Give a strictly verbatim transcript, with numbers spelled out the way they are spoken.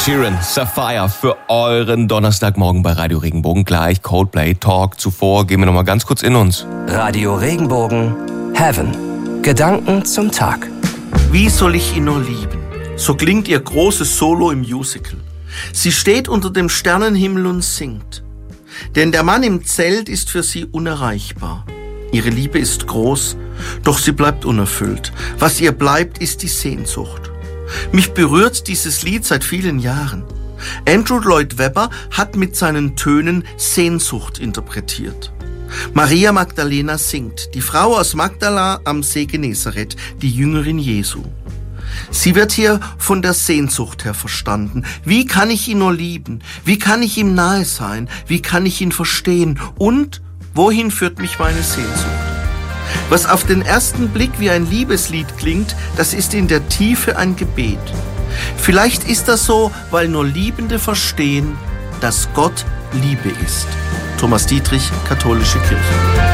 Sheeran, Sapphire für euren Donnerstagmorgen bei Radio Regenbogen. Gleich Coldplay Talk. Zuvor gehen wir noch mal ganz kurz in uns. Radio Regenbogen, Heaven. Gedanken zum Tag. Wie soll ich ihn nur lieben? So klingt ihr großes Solo im Musical. Sie steht unter dem Sternenhimmel und singt. Denn der Mann im Zelt ist für sie unerreichbar. Ihre Liebe ist groß, doch sie bleibt unerfüllt. Was ihr bleibt, ist die Sehnsucht. Mich berührt dieses Lied seit vielen Jahren. Andrew Lloyd Webber hat mit seinen Tönen Sehnsucht interpretiert. Maria Magdalena singt, die Frau aus Magdala am See Genezareth, die Jüngerin Jesu. Sie wird hier von der Sehnsucht her verstanden. Wie kann ich ihn nur lieben? Wie kann ich ihm nahe sein? Wie kann ich ihn verstehen? Und wohin führt mich meine Sehnsucht? Was auf den ersten Blick wie ein Liebeslied klingt, das ist in der Tiefe ein Gebet. Vielleicht ist das so, weil nur Liebende verstehen, dass Gott Liebe ist. Thomas Dietrich, Katholische Kirche.